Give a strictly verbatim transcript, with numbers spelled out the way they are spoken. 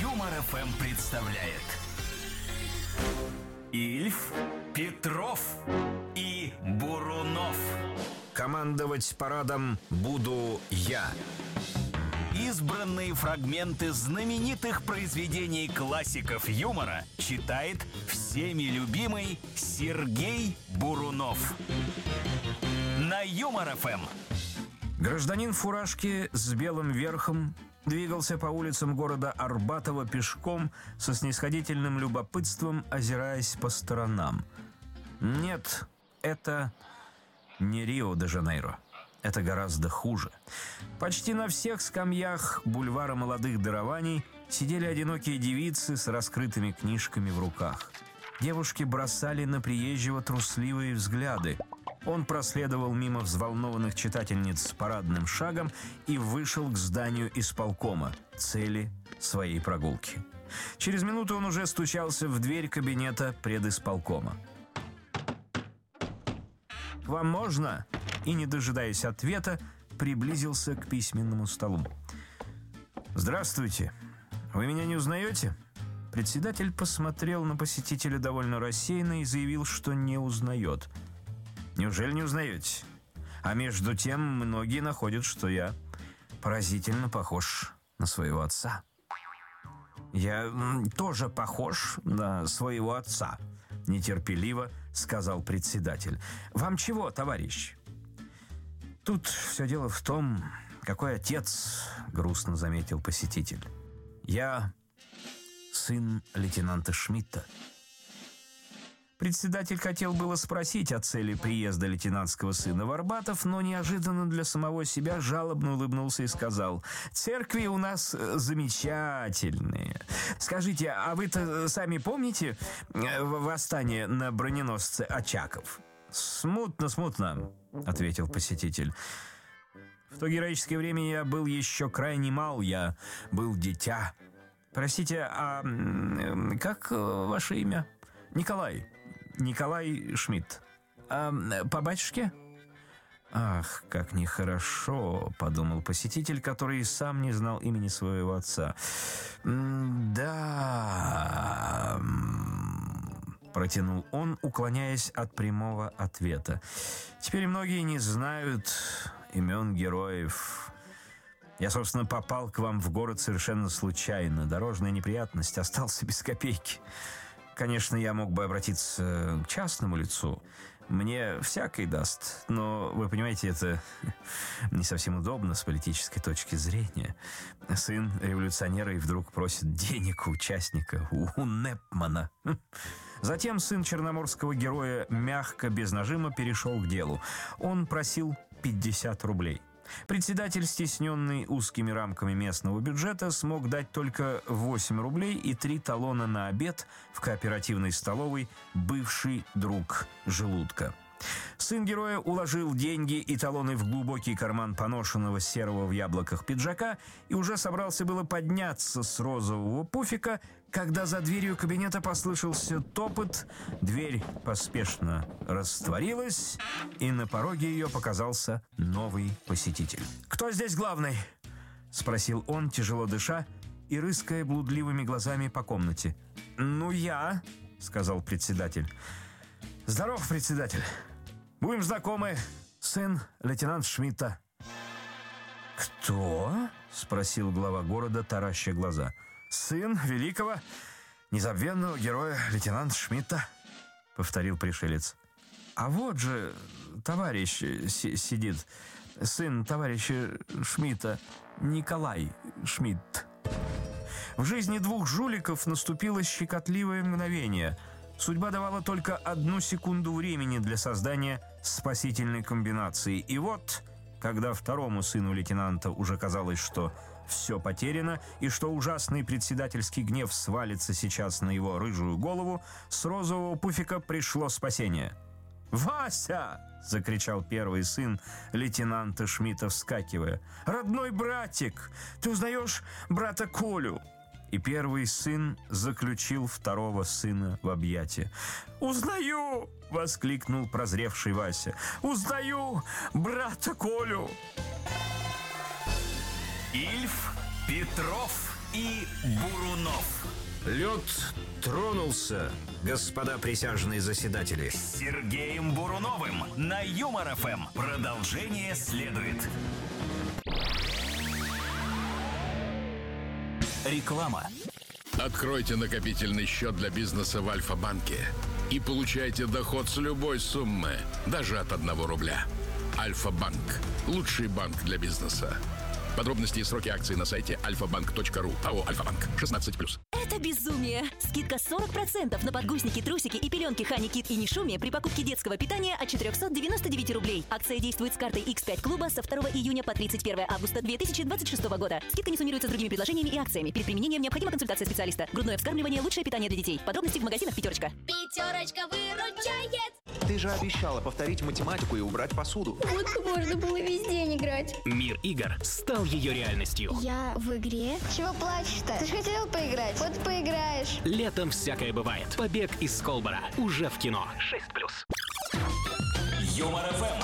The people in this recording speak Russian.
Юмор эф эм представляет Ильф, Петров и Бурунов. Командовать парадом буду я. Избранные фрагменты знаменитых произведений классиков юмора читает всеми любимый Сергей Бурунов. На Юмор эф эм. Гражданин в фуражке с белым верхом двигался по улицам города Арбатова пешком со снисходительным любопытством, озираясь по сторонам. Нет, это не Рио-де-Жанейро. Это гораздо хуже. Почти на всех скамьях бульвара молодых дарований сидели одинокие девицы с раскрытыми книжками в руках. Девушки бросали на приезжего трусливые взгляды. Он проследовал мимо взволнованных читательниц парадным шагом и вышел к зданию исполкома, цели своей прогулки. Через минуту он уже стучался в дверь кабинета предисполкома. «Вам можно?» И, не дожидаясь ответа, приблизился к письменному столу. «Здравствуйте. Вы меня не узнаете?» Председатель посмотрел на посетителя довольно рассеянно и заявил, что не узнает. «Неужели не узнаете? А между тем многие находят, что я поразительно похож на своего отца». «Я тоже похож на своего отца», — нетерпеливо сказал председатель. «Вам чего, товарищ?» «Тут все дело в том, какой отец», — грустно заметил посетитель. «Я сын лейтенанта Шмидта». Председатель хотел было спросить о цели приезда лейтенантского сына в Арбатов, но неожиданно для самого себя жалобно улыбнулся и сказал: «Церкви у нас замечательные. Скажите, а вы-то сами помните восстание на броненосце Очаков?» «Смутно, смутно», — ответил посетитель. «В то героическое время я был еще крайне мал, я был дитя. Простите, а как ваше имя?» «Николай. Николай Шмидт. А по батюшке?» «Ах, как нехорошо», — подумал посетитель, который сам не знал имени своего отца. «Да...» — протянул он, уклоняясь от прямого ответа. «Теперь многие не знают имен героев. Я, собственно, попал к вам в город совершенно случайно. Дорожная неприятность, остался без копейки. Конечно, я мог бы обратиться к частному лицу. Мне всякий даст, но, вы понимаете, это не совсем удобно с политической точки зрения. Сын революционера и вдруг просит денег у участника, у Непмана». Затем сын черноморского героя мягко, без нажима, перешел к делу. Он просил пятьдесят рублей. Председатель, стесненный узкими рамками местного бюджета, смог дать только восемь рублей и три талона на обед в кооперативной столовой «Бывший друг желудка». Сын героя уложил деньги и талоны в глубокий карман поношенного серого в яблоках пиджака и уже собрался было подняться с розового пуфика, когда за дверью кабинета послышался топот, дверь поспешно растворилась, и на пороге ее показался новый посетитель. «Кто здесь главный?» — спросил он, тяжело дыша и рыская блудливыми глазами по комнате. «Ну, я», — сказал председатель. «Здоров, председатель. Будем знакомы. Сын лейтенанта Шмидта». «Кто?» — спросил глава города, тараща глаза. «Сын великого, незабвенного героя лейтенанта Шмидта», — повторил пришелец. «А вот же товарищ си- сидит, сын товарища Шмидта, Николай Шмидт». В жизни двух жуликов наступило щекотливое мгновение. Судьба давала только одну секунду времени для создания спасительной комбинации. И вот, когда второму сыну лейтенанта уже казалось, что все потеряно и что ужасный председательский гнев свалится сейчас на его рыжую голову, с розового пуфика пришло спасение. «Вася!» — закричал первый сын лейтенанта Шмидта, вскакивая. «Родной братик! Ты узнаешь брата Колю?» И первый сын заключил второго сына в объятия. «Узнаю!» — воскликнул прозревший Вася. «Узнаю брата Колю!» Ильф, Петров и Бурунов. Лед тронулся, господа присяжные заседатели. С Сергеем Буруновым на Юмор эф эм. Продолжение следует. Реклама. Откройте накопительный счет для бизнеса в Альфа-банке и получайте доход с любой суммы, даже от одного рубля. Альфа-банк. Лучший банк для бизнеса. Подробности и сроки акций на сайте альфа банк точка ру. АО «Альфа-банк». шестнадцать плюс. Это безумие! Скидка сорок процентов на подгузники, трусики и пеленки Хани Кит и Нишуми при покупке детского питания от четыреста девяносто девять рублей. Акция действует с картой икс пять клуба со второго июня по тридцать первое августа две тысячи двадцать шестого года. Скидка не суммируется с другими предложениями и акциями. Перед применением необходима консультация специалиста. Грудное вскармливание – лучшее питание для детей. Подробности в магазинах «Пятерочка». Пятерочка выручает! Ты же обещала повторить математику и убрать посуду. Вот можно было весь день играть. Мир игр стал ее реальностью. Я в игре? Чего плачешь-то? Ты же хотел поиграть. Вот поиграешь. Летом всякое бывает. Побег из Колбора. Уже в кино. шесть плюс. Юмор эф эм